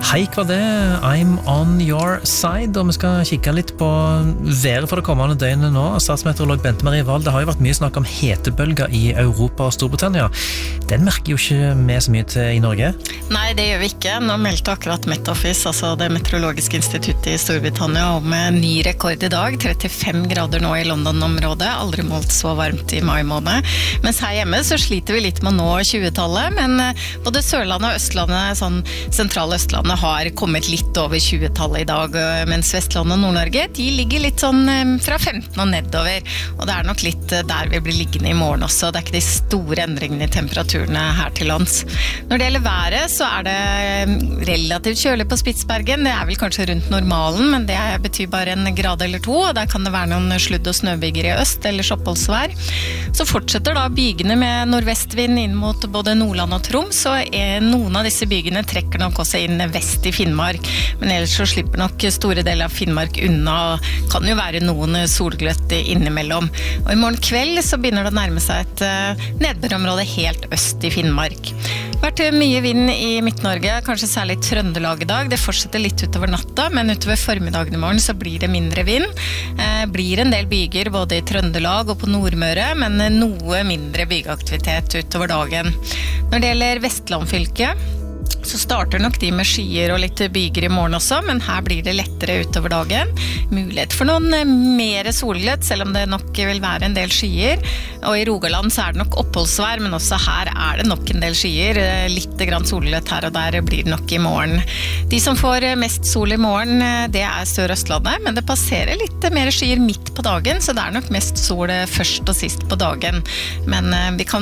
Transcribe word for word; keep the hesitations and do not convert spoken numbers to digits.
Hei, hva det? I'm on your side, og vi skal kikke litt på været for det kommende døgnet nå. Statsmeteorolog Bente Marie Wahl, det har jo vært mye snakk om hetebølger i Europa og Storbritannia. Den merker jo ikke vi så mye til i Norge. Nei, det gjør vi ikke. Nå meldte akkurat Met Office, altså det meteorologiske instituttet i Storbritannia, om en ny rekord i dag, trettifem grader nå i London-området, aldri målt så varmt i mai måned. Mens her hjemme så sliter vi litt med å nå tjuetallet, men både Sørlandet og Østlandet, sånn sentrale Østlandet, har kommet litt over tjuetallet i dag, mens Vestlandet og Nord-Norge, de ligger litt sånn fra femten og nedover, og det er nok litt der vi blir liggende i morgen også. Det er ikke de store endringene i temperaturene her til lands. Når det gjelder været, så er det relativt kjølig på Spitsbergen. Det er vel kanskje rundt normalen, men det betyr bare en grad eller to, og der kan det være noen sludd- og snøbyger i øst, eller oppholdsvær. Så fortsetter da bygene med nordvestvind inn mot både Nordland og Troms, og noen av disse bygene trekker nok også inn vest i Finnmark, men ellers så slipper nok store deler av Finnmark unna, og kan jo være noen solgløtt innimellom. Og i morgen kveld så begynner det å nærme seg et nedbørområde helt øst i Finnmark. Det har vært mye vind i Midt-Norge, kanskje særlig Trøndelag i dag. Det fortsetter litt utover natta, men utover formiddagen i morgen så blir det mindre vind. Eh, blir en del byger både i Trøndelag og på Nordmøre, men noe mindre bygeaktivitet utover dagen. Når det gjelder Vestlandfylket, så starter nok de med skyer og litt byger i morgen også, men her blir det lettere utover dagen. Mulighet for noen mer solgløtt, selv om det nok vil være en del skyer. Og i Rogaland så er det nok oppholdsvær, men også her er det nok en del skyer. Litt grann solgløtt her og der blir det nok i morgen. De som får mest sol i morgen, det er Sør-Østlandet, men det passerer litt mer skyer midt på dagen, så det er nok mest sol først og sist på dagen. Men vi kan